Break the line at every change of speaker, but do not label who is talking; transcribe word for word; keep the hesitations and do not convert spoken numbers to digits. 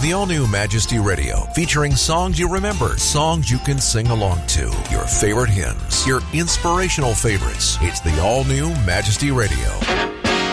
The all-new Majesty Radio, featuring songs you remember, songs you can sing along to, your favorite hymns, your inspirational favorites. It's the all-new Majesty Radio.